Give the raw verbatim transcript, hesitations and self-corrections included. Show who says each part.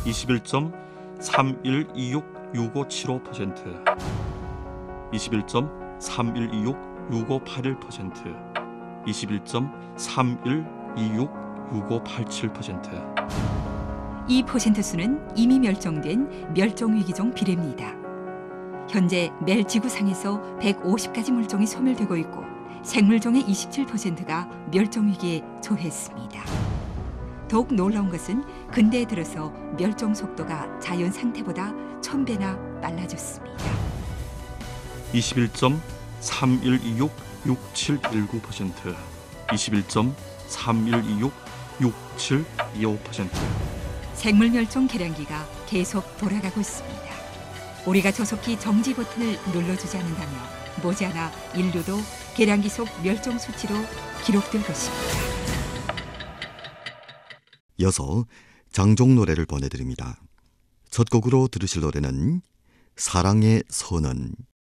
Speaker 1: 이십일 점 삼일이육 육오칠오 퍼센트, 이십일 점 삼일이육 육오팔일 퍼센트, 이십일 점 삼일이육 육오팔칠 퍼센트.
Speaker 2: 이 퍼센트 수는 이미 멸종된 멸종위기종 비례입니다. 현재 매일 지구상에서 백오십 가지 물종이 소멸되고 있고 생물종의 이십칠 퍼센트가 멸종위기에 처했습니다. 더욱 놀라운 것은 근대에 들어서 멸종 속도가 자연 상태보다 천 배나 빨라졌습니다.
Speaker 1: 이십일 점 삼일이육 육칠일구 퍼센트, 이십일 점 삼일이육 육칠이오 퍼센트.
Speaker 2: 생물 멸종 계량기가 계속 돌아가고 있습니다. 우리가 조속히 정지 버튼을 눌러주지 않는다면 머지않아 인류도 계량기 속 멸종 수치로 기록될 것입니다.
Speaker 3: 이어서 장종 노래를 보내드립니다. 첫 곡으로 들으실 노래는 사랑의 선언.